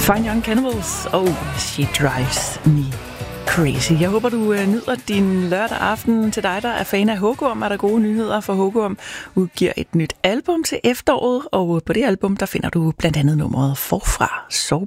Fine Young Cannibals og She Drives Me Crazy. Jeg håber, du nyder din lørdag aften. Til dig, der er fan af Hugorm, er der gode nyheder, for Hugorm udgiver et nyt album til efteråret, og på det album, der finder du blandt andet nummeret Forfra. Så